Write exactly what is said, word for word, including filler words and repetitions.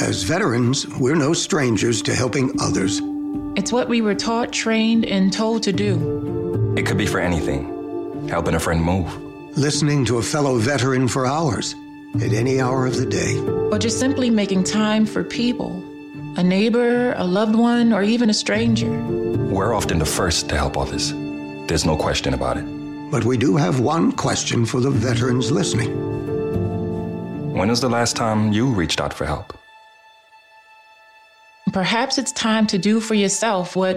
As veterans, we're no strangers to helping others. It's what we were taught, trained, and told to do. It could be for anything. Helping a friend move. Listening to a fellow veteran for hours, at any hour of the day. Or just simply making time for people. A neighbor, a loved one, or even a stranger. We're often the first to help others. There's no question about it. But we do have one question for the veterans listening. When was the last time you reached out for help? Perhaps it's time to do for yourself what